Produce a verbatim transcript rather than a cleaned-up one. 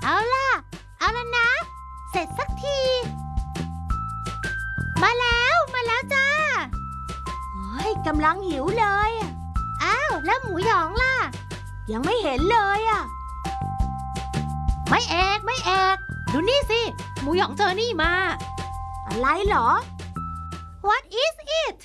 เอาล่ะเอาล่ะนะเสร็จสักทีมาแล้วมาแล้วจ้าโอ้ยกำลังหิวเลยอ้าวแล้วหมูหยองล่ะยังไม่เห็นเลยอ่ะไม่เอกไม่เอกดูนี่สิหมูหยองเจอนี่มาอะไรเหรอ What is it